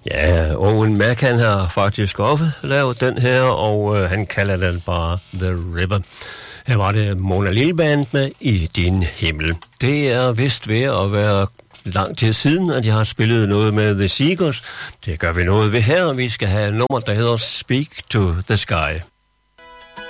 Ja, Owen Mac, han har faktisk også lavet den her, og han kalder den bare The River. Her var det Mona Lilleband med I din himmel. Det er vist ved at være lang tid siden, at jeg har spillet noget med The Seekers. Det gør vi noget ved her. Vi skal have et nummer, der hedder Speak to the Sky.